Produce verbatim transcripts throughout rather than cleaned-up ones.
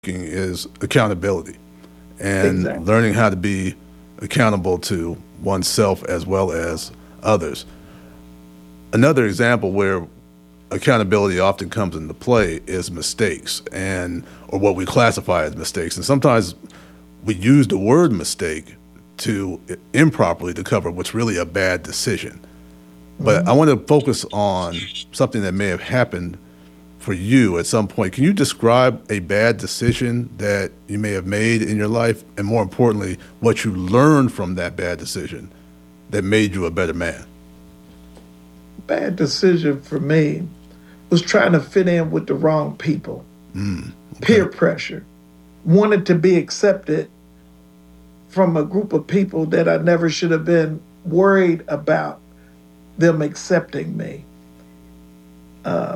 is accountability and Exactly. learning how to be accountable to oneself as well as others. Another example where accountability often comes into play is mistakes and or what we classify as mistakes. And sometimes we use the word mistake to improperly to cover what's really a bad decision. But I Mhm. want to focus on something that may have happened for you at some point. Can you describe a bad decision that you may have made in your life, and more importantly, what you learned from that bad decision that made you a better man? Bad decision for me was trying to fit in with the wrong people. Mm, okay. Peer pressure. Wanted to be accepted from a group of people that I never should have been worried about them accepting me. Uh,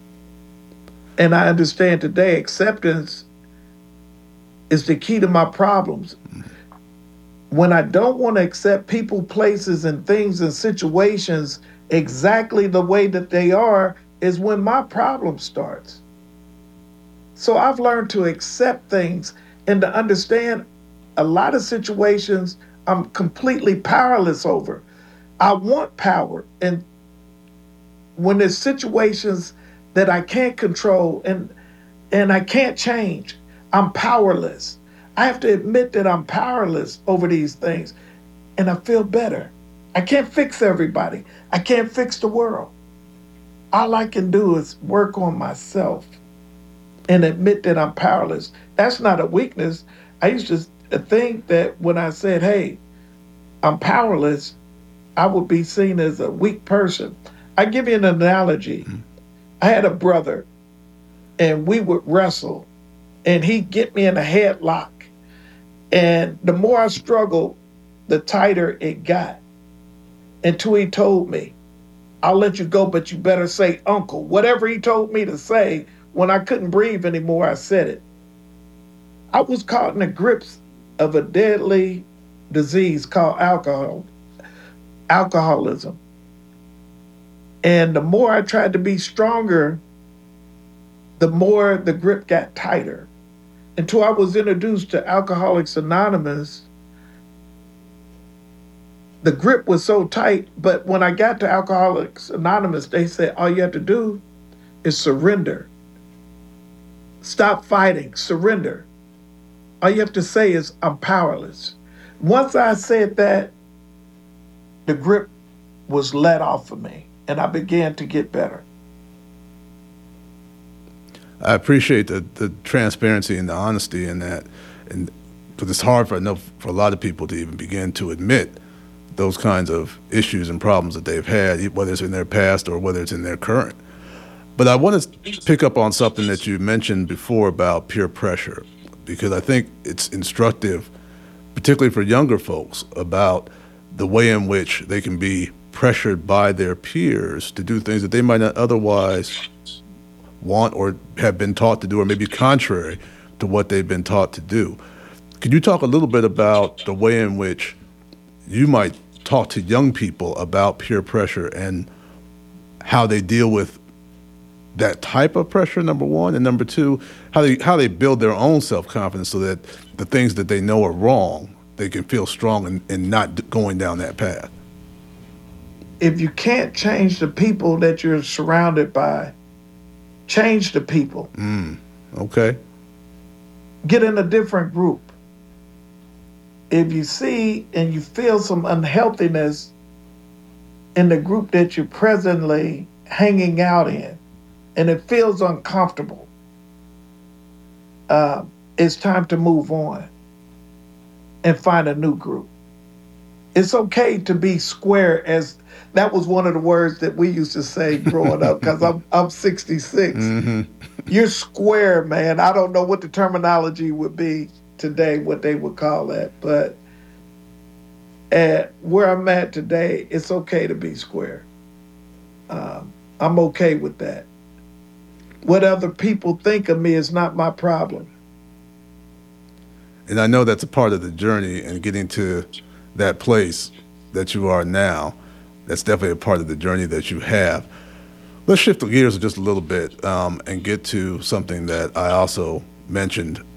and I understand today acceptance is the key to my problems. When I don't want to accept people, places, and things and situations exactly the way that they are, is when my problem starts. So I've learned to accept things and to understand a lot of situations I'm completely powerless over. I want power. And when there's situations that I can't control and and I can't change, I'm powerless. I have to admit that I'm powerless over these things and I feel better. I can't fix everybody. I can't fix the world. All I can do is work on myself and admit that I'm powerless. That's not a weakness. I used to think that when I said, hey, I'm powerless, I would be seen as a weak person. I give you an analogy. Mm. I had a brother and we would wrestle and he'd get me in a headlock. And the more I struggled, the tighter it got until he told me, I'll let you go, but you better say uncle. Whatever he told me to say, when I couldn't breathe anymore, I said it. I was caught in the grips of a deadly disease called alcohol, alcoholism. And the more I tried to be stronger, the more the grip got tighter. Until I was introduced to Alcoholics Anonymous, the grip was so tight. But when I got to Alcoholics Anonymous, they said, all you have to do is surrender. Stop fighting, surrender. All you have to say is, I'm powerless. Once I said that, the grip was let off of me and I began to get better. I appreciate the, the transparency and the honesty in that, and because it's hard for I know for a lot of people to even begin to admit those kinds of issues and problems that they've had, whether it's in their past or whether it's in their current. But I want to pick up on something that you mentioned before about peer pressure, because I think it's instructive, particularly for younger folks, about the way in which they can be pressured by their peers to do things that they might not otherwise want or have been taught to do, or maybe contrary to what they've been taught to do. Could you talk a little bit about the way in which you might talk to young people about peer pressure and how they deal with that type of pressure, number one, and number two, how they how they build their own self-confidence so that the things that they know are wrong, they can feel strong and, and not going down that path? If you can't change the people that you're surrounded by, change the people. Mm, okay. Get in a different group. If you see and you feel some unhealthiness in the group that you're presently hanging out in, and it feels uncomfortable, uh, it's time to move on and find a new group. It's okay to be square, as that was one of the words that we used to say growing up, because I'm, I'm sixty-six. Mm-hmm. You're square, man. I don't know what the terminology would be today, what they would call that. But at where I'm at today, it's okay to be square. Um, I'm okay with that. What other people think of me is not my problem. And I know that's a part of the journey and getting to that place that you are now. That's definitely a part of the journey that you have. Let's shift the gears just a little bit um, and get to something that I also mentioned